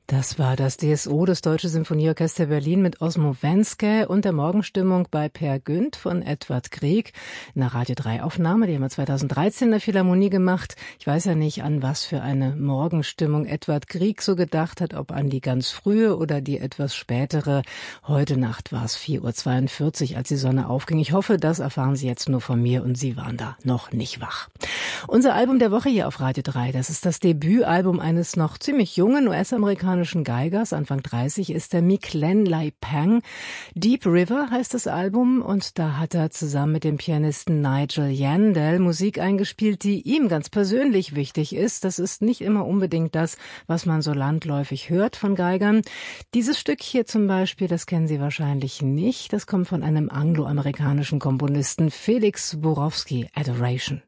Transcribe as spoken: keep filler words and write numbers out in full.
Das war das D S O, das Deutsche Sinfonieorchester Berlin mit Osmo Wenske und der Morgenstimmung bei Peer Gynt von Edvard Grieg. In der Radio drei Aufnahme, die haben wir zweitausenddreizehn in der Philharmonie gemacht. Ich weiß ja nicht, an was für eine Morgenstimmung Edvard Grieg so gedacht hat, ob an die ganz frühe oder die etwas spätere. Heute Nacht war es vier Uhr zweiundvierzig, als die Sonne aufging. Ich hoffe, das erfahren Sie jetzt nur von mir und Sie waren da noch nicht wach. Unser Album der Woche hier auf Radio drei, das ist das Debütalbum eines noch ziemlich jungen U S-amerikanischen Geigers, Anfang dreißig ist der Mi-Klen Lai Pang. Deep River heißt das Album und da hat er zusammen mit dem Pianisten Nigel Yandell Musik eingespielt, die ihm ganz persönlich wichtig ist. Das ist nicht immer unbedingt das, was man so landläufig hört von Geigern. Dieses Stück hier zum Beispiel, das kennen Sie wahrscheinlich nicht. Das kommt von einem angloamerikanischen Komponisten, Felix Borowski, Adoration.